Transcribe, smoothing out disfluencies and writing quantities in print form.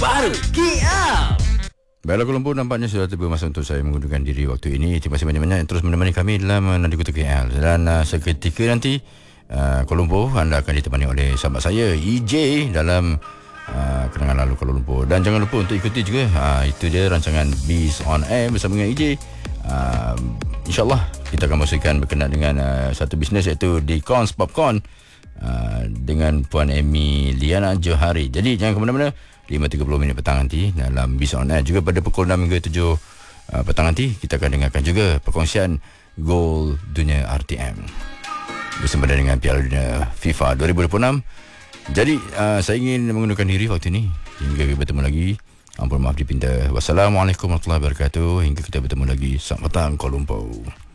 baru KL. Baiklah, Kuala Lumpur nampaknya sudah tiba masa untuk saya mengundurkan diri waktu ini. Terima kasih banyak-banyak yang terus menemani kami dalam Nadi Kota KL. Dan seketika nanti Kuala Lumpur anda akan ditemani oleh sahabat saya EJ dalam kenangan lalu Kuala Lumpur. Dan jangan lupa untuk ikuti juga itu dia rancangan Biz on Air bersama dengan EJ. InsyaAllah kita akan masukkan berkenaan dengan satu bisnes iaitu Decons Popcorn dengan Puan Amy Liana Johari. Jadi jangan ke mana-mana. 5.30 petang nanti dalam Biz on Air. Juga pada pukul 6 hingga 7 petang nanti kita akan dengarkan juga perkongsian gol dunia RTM bersama dengan Piala Dunia FIFA 2026. Jadi saya ingin mengundurkan diri waktu ini hingga kita bertemu lagi. Ampun maaf dipinta. Wassalamualaikum warahmatullahi wabarakatuh. Hingga kita bertemu lagi. Selamat petang Kuala Lumpur.